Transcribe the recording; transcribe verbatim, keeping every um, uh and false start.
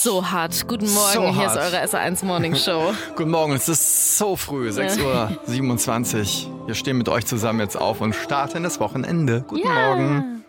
so hart. Guten Morgen, So hier hart. ist eure S R eins Morning Show. Guten Morgen, es ist so früh, sechs Uhr siebenundzwanzig. Wir stehen mit euch zusammen jetzt auf und starten das Wochenende. Guten Ja. Morgen.